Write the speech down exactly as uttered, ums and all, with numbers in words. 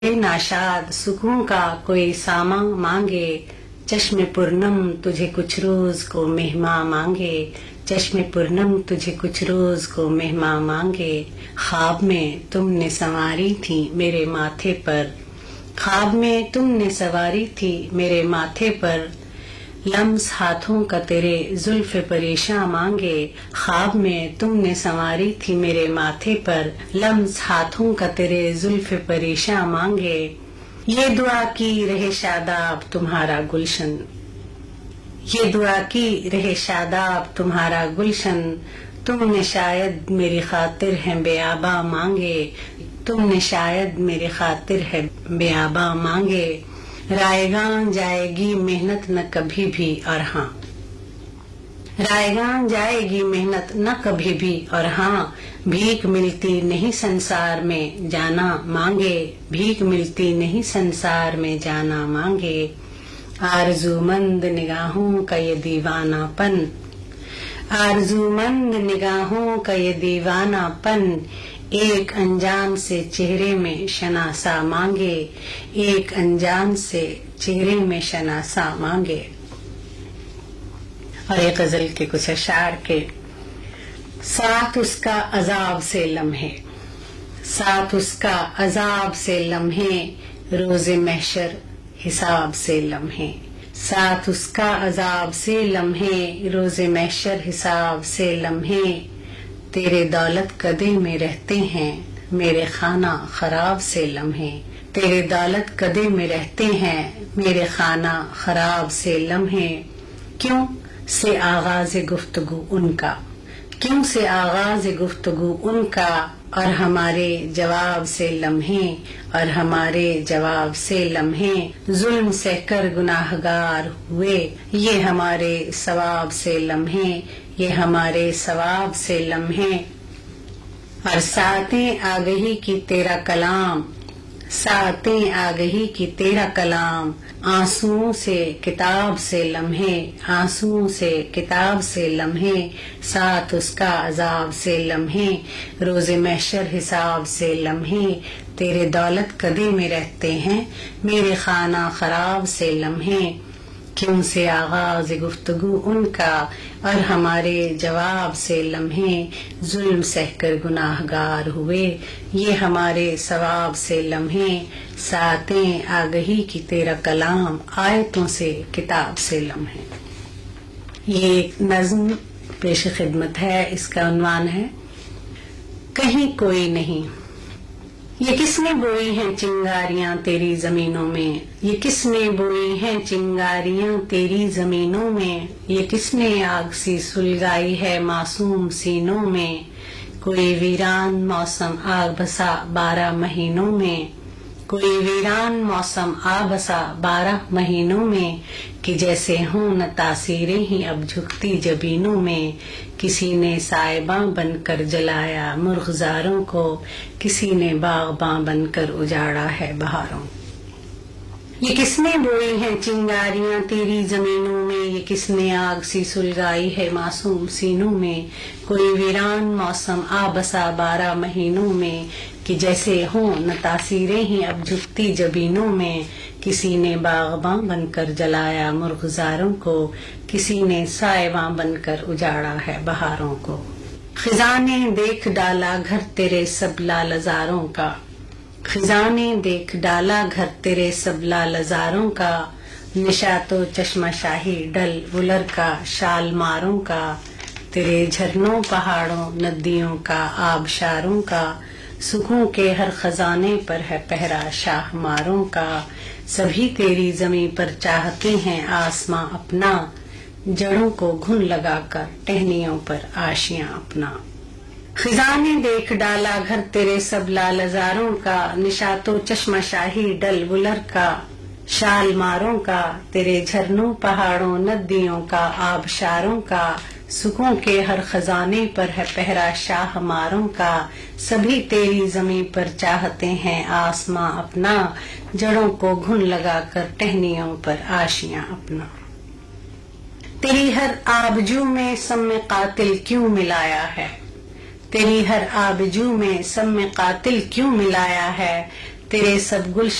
नाशाद सुकून का कोई सामा मांगे, चश्मे पूर्णम तुझे कुछ रोज को मेहमा मांगे, चश्मे पूर्णम तुझे कुछ रोज को मेहमा मांगे। ख्वाब में तुमने सवारी थी मेरे माथे पर, ख्वाब में तुमने सवारी थी मेरे माथे पर, लम्स हाथों का तेरे जुल्फ परेशान मांगे। ख्वाब में तुमने संवारी थी मेरे माथे पर, लम्स हाथों का तेरे जुल्फ परेशान मांगे। ये दुआ की रहे शादाब तुम्हारा गुलशन, ये दुआ की रहे शादाब तुम्हारा गुलशन, तुमने शायद मेरी खातिर है बेआबा मांगे, तुमने शायद मेरी खातिर है बेआबा मांगे। रायगां जाएगी मेहनत न कभी भी और हाँ, रायगां जाएगी मेहनत न कभी भी और हाँ, भीख मिलती नहीं संसार में जाना मांगे, भीख मिलती नहीं संसार में जाना मांगे। आरज़ूमंद निगाहों का ये दीवानापन, आरज़ूमंद निगाहों का ये दीवानापन, एक अनजान से चेहरे में शनासा मांगे, एक अनजान से चेहरे में शनासा मांगे। और एक गजल के कुछ अशार के साथ उसका अजाब से लम्हे, साथ उसका अजाब से लम्हे, रोज़े महशर हिसाब से लम्हे, साथ उसका अजाब से लम्हे, रोज़े महशर हिसाब से लम्हे। तेरे दौलत कदे में रहते हैं मेरे खाना खराब से लम्हे, तेरे दौलत कदे में रहते हैं मेरे खाना खराब से लम्हे। क्यों से आगाज गुफ्तगू उनका, क्यों से आगाज गुफ्तगू उनका, और हमारे जवाब से लम्हे, और हमारे जवाब से लम्हे। जुल्म सहकर गुनाहगार हुए ये हमारे सवाब से लम्हे, ये हमारे सवाब से लम्हे। और सातें आ गई की तेरा कलाम, सातें आ गई की तेरा कलाम, आंसुओं से किताब से लम्हे, आंसुओं से किताब से लम्हे। साथ उसका अजाब से लम्हे, रोज़े महशर हिसाब से लम्हे। तेरे दौलत कदे में रहते हैं मेरे खाना खराब से लम्हे। क्यों से आगाज गुफ्तगू उनका, और हमारे जवाब से लम्हे। जुल्म सहकर गुनाहगार हुए ये हमारे सवाब से लम्हे। सातें आ गई की तेरा कलाम, आयतों से किताब से लम्हे। ये एक नज्म पेश खिदमत है। इसका उन्वान है कहीं कोई नहीं। ये किसने बोई हैं चिंगारियां तेरी जमीनों में, ये किसने बोई हैं चिंगारियां तेरी जमीनों में, ये किसने आग सी सुलगाई है मासूम सीनों में। कोई वीरान मौसम आग बसा बारह महीनों में, कोई वीरान मौसम आ बसा बारह महीनों में, कि जैसे हों न तासीरें ही अब झुकती जबीनों में। किसी ने साइबां बनकर जलाया मुर्गजारों को, किसी ने बागबां बनकर उजाड़ा है बहारों। ये किसने बोई हैं चिंगारियां तेरी जमीनों में, ये किसने आग सी सुलगाई है मासूम सीनों में। कोई वीरान मौसम आ बसा बारह महीनों में, कि जैसे हों न तासीरें ही अब झुकती जबीनों में। किसी ने बागबां बनकर जलाया मुर्गजारों को, किसी ने साइबां बनकर उजाड़ा है बहारों को। खिज़ां ने देख डाला घर तेरे सब लालजारों का, खिज़ां ने देख डाला घर तेरे सब लालजारों का। निशातो चश्मा शाही डल वुलर का शाल मारों का, तेरे झरनों पहाड़ों नदियों का आबशारों का। सुखों के हर खजाने पर है पहरा शाह मारों का। सभी तेरी जमी पर चाहते हैं आसमां अपना, जड़ों को घुन लगाकर टहनियों पर आशियां अपना। खिज़ां ने देख डाला घर तेरे सब लालजारों का, निशातो चश्मा शाही डल वुलर का शाल मारों का। तेरे झरनों पहाड़ों नदियों का आबशारों का। सुखों के हर खजाने पर है पहरा शाह मारों का। सभी तेरी जमी पर चाहते हैं आसमां अपना, जड़ों को घुन लगाकर टहनियों पर आशियां अपना। तेरी हर आबजू में सम में कातिल क्यों मिलाया है, तेरी हर आबजू में सम में कातिल क्यों मिलाया है। तेरे सब गुल